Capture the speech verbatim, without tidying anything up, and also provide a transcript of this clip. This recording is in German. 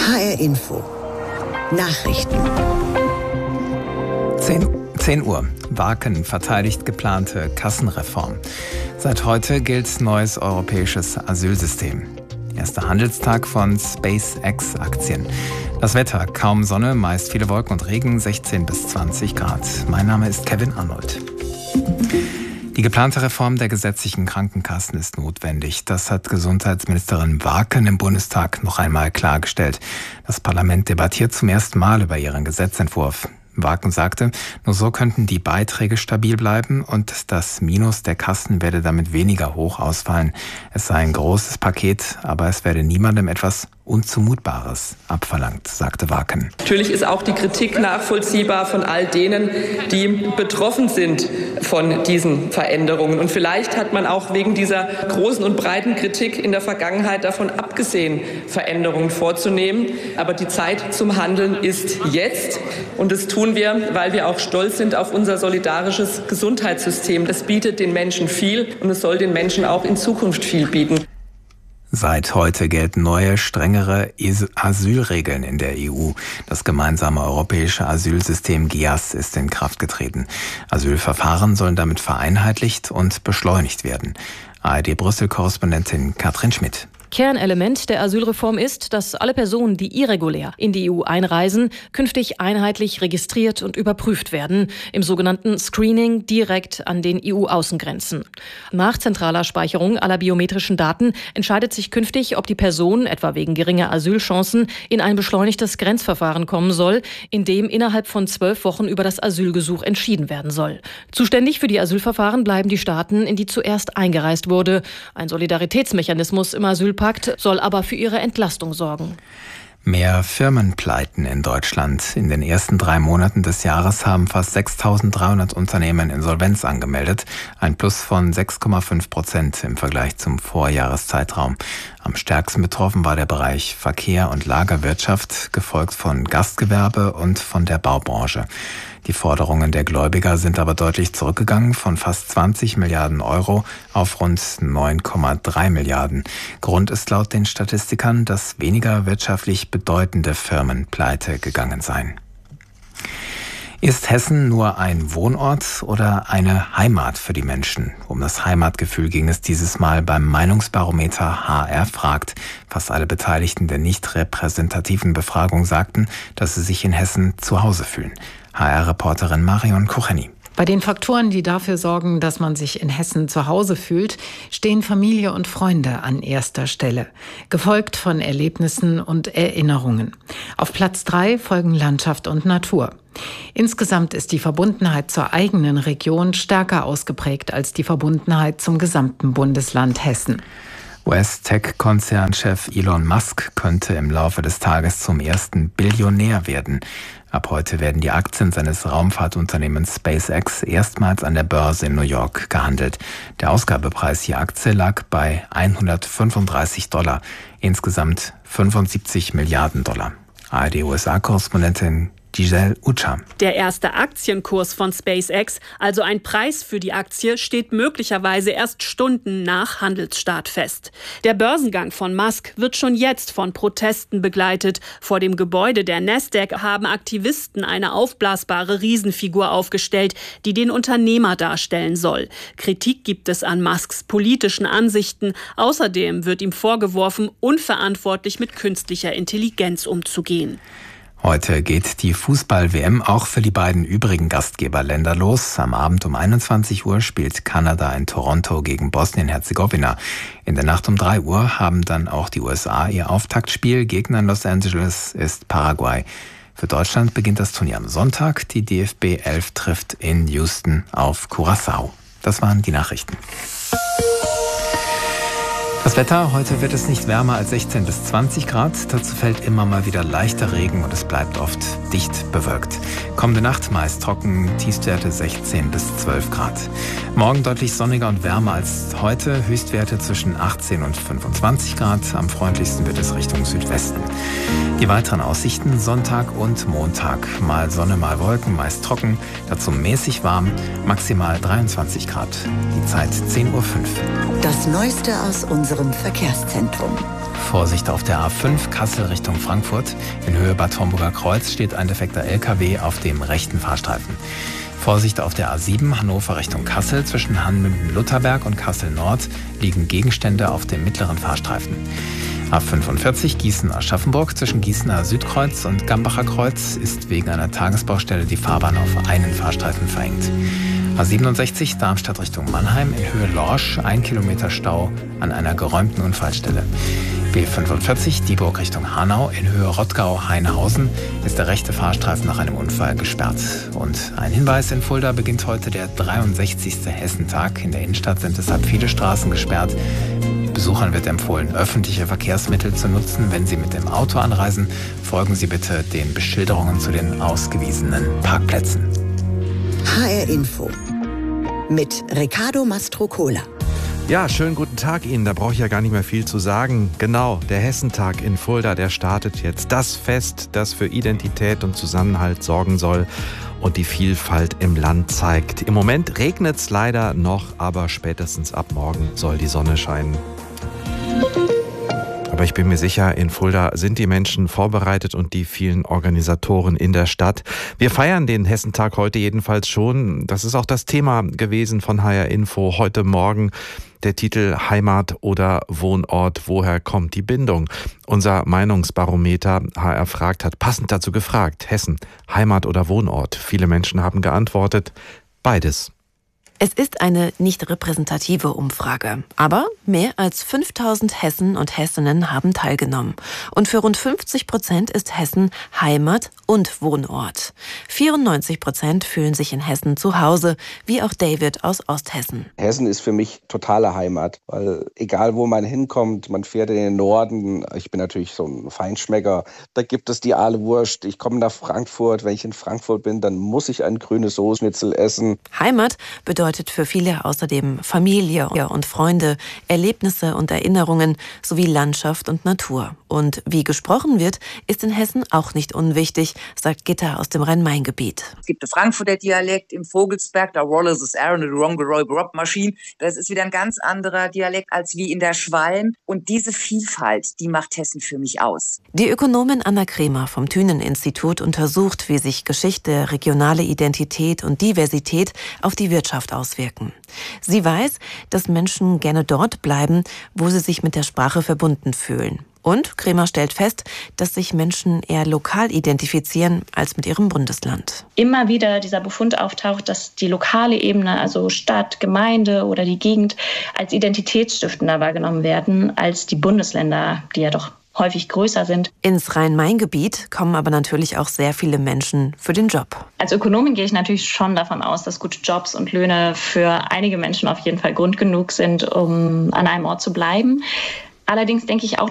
H R Info. Nachrichten. zehn Uhr. Waken verteidigt geplante Kassenreform. Seit heute gilt neues europäisches Asylsystem. Erster Handelstag von SpaceX-Aktien. Das Wetter, kaum Sonne, meist viele Wolken und Regen, sechzehn bis zwanzig Grad. Mein Name ist Kevin Arnold. Die geplante Reform der gesetzlichen Krankenkassen ist notwendig. Das hat Gesundheitsministerin Waken im Bundestag noch einmal klargestellt. Das Parlament debattiert zum ersten Mal über ihren Gesetzentwurf. Waken sagte, nur so könnten die Beiträge stabil bleiben und das Minus der Kassen werde damit weniger hoch ausfallen. Es sei ein großes Paket, aber es werde niemandem etwas Unzumutbares abverlangt, sagte Waken. Natürlich ist auch die Kritik nachvollziehbar von all denen, die betroffen sind von diesen Veränderungen. Und vielleicht hat man auch wegen dieser großen und breiten Kritik in der Vergangenheit davon abgesehen, Veränderungen vorzunehmen. Aber die Zeit zum Handeln ist jetzt. Und das tun wir, weil wir auch stolz sind auf unser solidarisches Gesundheitssystem. Das bietet den Menschen viel und es soll den Menschen auch in Zukunft viel bieten. Seit heute gelten neue, strengere Asylregeln in der E U. Das gemeinsame europäische Asylsystem G E A S ist in Kraft getreten. Asylverfahren sollen damit vereinheitlicht und beschleunigt werden. A R D-Brüssel-Korrespondentin Katrin Schmidt. Kernelement der Asylreform ist, dass alle Personen, die irregulär in die E U einreisen, künftig einheitlich registriert und überprüft werden, im sogenannten Screening direkt an den E U-Außengrenzen. Nach zentraler Speicherung aller biometrischen Daten entscheidet sich künftig, ob die Person, etwa wegen geringer Asylchancen, in ein beschleunigtes Grenzverfahren kommen soll, in dem innerhalb von zwölf Wochen über das Asylgesuch entschieden werden soll. Zuständig für die Asylverfahren bleiben die Staaten, in die zuerst eingereist wurde. Ein Solidaritätsmechanismus im Asylpakt soll aber für ihre Entlastung sorgen. Mehr Firmenpleiten in Deutschland. In den ersten drei Monaten des Jahres haben fast sechstausenddreihundert Unternehmen Insolvenz angemeldet. Ein Plus von sechs Komma fünf Prozent im Vergleich zum Vorjahreszeitraum. Am stärksten betroffen war der Bereich Verkehr und Lagerwirtschaft, gefolgt von Gastgewerbe und von der Baubranche. Die Forderungen der Gläubiger sind aber deutlich zurückgegangen, von fast zwanzig Milliarden Euro auf rund neun Komma drei Milliarden. Grund ist laut den Statistikern, dass weniger wirtschaftlich bedeutende Firmen pleite gegangen seien. Ist Hessen nur ein Wohnort oder eine Heimat für die Menschen? Um das Heimatgefühl ging es dieses Mal beim Meinungsbarometer H R fragt. Fast alle Beteiligten der nicht repräsentativen Befragung sagten, dass sie sich in Hessen zu Hause fühlen. H R-Reporterin Marion Kucheni. Bei den Faktoren, die dafür sorgen, dass man sich in Hessen zu Hause fühlt, stehen Familie und Freunde an erster Stelle, gefolgt von Erlebnissen und Erinnerungen. Auf Platz drei folgen Landschaft und Natur. Insgesamt ist die Verbundenheit zur eigenen Region stärker ausgeprägt als die Verbundenheit zum gesamten Bundesland Hessen. U S-Tech-Konzernchef Elon Musk könnte im Laufe des Tages zum ersten Billionär werden. Ab heute werden die Aktien seines Raumfahrtunternehmens SpaceX erstmals an der Börse in New York gehandelt. Der Ausgabepreis je Aktie lag bei hundertfünfunddreißig Dollar, insgesamt fünfundsiebzig Milliarden Dollar. A R D-U S A-Korrespondentin Giselle Ucha. Der erste Aktienkurs von SpaceX, also ein Preis für die Aktie, steht möglicherweise erst Stunden nach Handelsstart fest. Der Börsengang von Musk wird schon jetzt von Protesten begleitet. Vor dem Gebäude der Nasdaq haben Aktivisten eine aufblasbare Riesenfigur aufgestellt, die den Unternehmer darstellen soll. Kritik gibt es an Musks politischen Ansichten. Außerdem wird ihm vorgeworfen, unverantwortlich mit künstlicher Intelligenz umzugehen. Heute geht die Fußball-W M auch für die beiden übrigen Gastgeberländer los. Am Abend um einundzwanzig Uhr spielt Kanada in Toronto gegen Bosnien-Herzegowina. In der Nacht um drei Uhr haben dann auch die U S A ihr Auftaktspiel. Gegner in Los Angeles ist Paraguay. Für Deutschland beginnt das Turnier am Sonntag. Die D F B elf trifft in Houston auf Curaçao. Das waren die Nachrichten. Das Wetter, heute wird es nicht wärmer als sechzehn bis zwanzig Grad. Dazu fällt immer mal wieder leichter Regen und es bleibt oft dicht bewölkt. Kommende Nacht meist trocken, Tiefstwerte sechzehn bis zwölf Grad. Morgen deutlich sonniger und wärmer als heute, Höchstwerte zwischen achtzehn und fünfundzwanzig Grad. Am freundlichsten wird es Richtung Südwesten. Die weiteren Aussichten Sonntag und Montag. Mal Sonne, mal Wolken, meist trocken, dazu mäßig warm, maximal dreiundzwanzig Grad. Die Zeit zehn Uhr fünf. Das Neueste aus unserem Verkehrszentrum. Vorsicht auf der A fünf Kassel Richtung Frankfurt. In Höhe Bad Homburger Kreuz steht ein defekter L K W auf dem rechten Fahrstreifen. Vorsicht auf der A sieben Hannover Richtung Kassel. Zwischen Hanmünden-Lutherberg und Kassel-Nord liegen Gegenstände auf dem mittleren Fahrstreifen. A fünfundvierzig Gießen-Aschaffenburg zwischen Gießener Südkreuz und Gambacher Kreuz ist wegen einer Tagesbaustelle die Fahrbahn auf einen Fahrstreifen verengt. A siebenundsechzig Darmstadt Richtung Mannheim in Höhe Lorsch, ein Kilometer Stau an einer geräumten Unfallstelle. B fünfundvierzig Dieburg Richtung Hanau in Höhe Rottgau-Heinhausen ist der rechte Fahrstreifen nach einem Unfall gesperrt. Und ein Hinweis: in Fulda beginnt heute der dreiundsechzigste Hessentag. In der Innenstadt sind deshalb viele Straßen gesperrt. Besuchern wird empfohlen, öffentliche Verkehrsmittel zu nutzen. Wenn Sie mit dem Auto anreisen, folgen Sie bitte den Beschilderungen zu den ausgewiesenen Parkplätzen. H R Info mit Riccardo Mastrocola. Ja, schönen guten Tag Ihnen, da brauche ich ja gar nicht mehr viel zu sagen. Genau, der Hessentag in Fulda, der startet jetzt. Das Fest, das für Identität und Zusammenhalt sorgen soll und die Vielfalt im Land zeigt. Im Moment regnet es leider noch, aber spätestens ab morgen soll die Sonne scheinen. Aber ich bin mir sicher, in Fulda sind die Menschen vorbereitet und die vielen Organisatoren in der Stadt. Wir feiern den Hessentag heute jedenfalls schon. Das ist auch das Thema gewesen von H R Info heute Morgen. Der Titel Heimat oder Wohnort, woher kommt die Bindung? Unser Meinungsbarometer H R fragt hat passend dazu gefragt. Hessen, Heimat oder Wohnort? Viele Menschen haben geantwortet, beides. Es ist eine nicht repräsentative Umfrage, aber mehr als fünftausend Hessen und Hessinnen haben teilgenommen. Und für rund fünfzig Prozent ist Hessen Heimat und Wohnort. vierundneunzig Prozent fühlen sich in Hessen zu Hause, wie auch David aus Osthessen. Hessen ist für mich totale Heimat, weil egal wo man hinkommt, man fährt in den Norden. Ich bin natürlich so ein Feinschmecker. Da gibt es die Aale-Wurst. Ich komme nach Frankfurt. Wenn ich in Frankfurt bin, dann muss ich ein grünes Soßenschnitzel essen. Heimat bedeutet bedeutet für viele außerdem Familie und Freunde, Erlebnisse und Erinnerungen sowie Landschaft und Natur. Und wie gesprochen wird, ist in Hessen auch nicht unwichtig, sagt Gitta aus dem Rhein-Main-Gebiet. Es gibt den Frankfurter Dialekt im Vogelsberg, da Wallace is Aaron, the Wrong Rob Machine. Das ist wieder ein ganz anderer Dialekt als wie in der Schwalm. Und diese Vielfalt, die macht Hessen für mich aus. Die Ökonomin Anna Kremer vom Thünen-Institut untersucht, wie sich Geschichte, regionale Identität und Diversität auf die Wirtschaft auswirken. Sie weiß, dass Menschen gerne dort bleiben, wo sie sich mit der Sprache verbunden fühlen. Und Kremer stellt fest, dass sich Menschen eher lokal identifizieren als mit ihrem Bundesland. Immer wieder dieser Befund auftaucht, dass die lokale Ebene, also Stadt, Gemeinde oder die Gegend, als identitätsstiftender wahrgenommen werden als die Bundesländer, die ja doch häufig größer sind. Ins Rhein-Main-Gebiet kommen aber natürlich auch sehr viele Menschen für den Job. Als Ökonomin gehe ich natürlich schon davon aus, dass gute Jobs und Löhne für einige Menschen auf jeden Fall Grund genug sind, um an einem Ort zu bleiben. Allerdings denke ich auch,